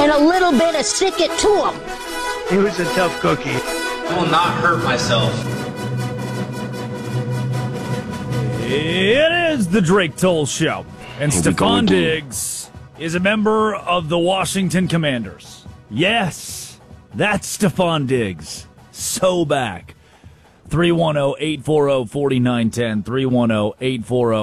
and a little bit of stick it to him. He was a tough cookie. I will not hurt myself. It is the Drake Toll Show. And Stephon Diggs is a member of the Washington Commanders. Yes, that's Stephon Diggs. So back. 310-840-4910. 310-840